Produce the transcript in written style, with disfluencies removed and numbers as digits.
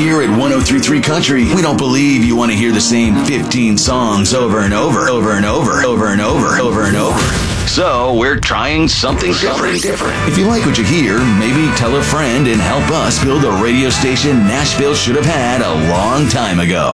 Here at 1033 Country, we don't believe you want to hear the same 15 songs over and over. So we're trying something different. If you like what you hear, maybe tell a friend and help us build a radio station Nashville should have had a long time ago.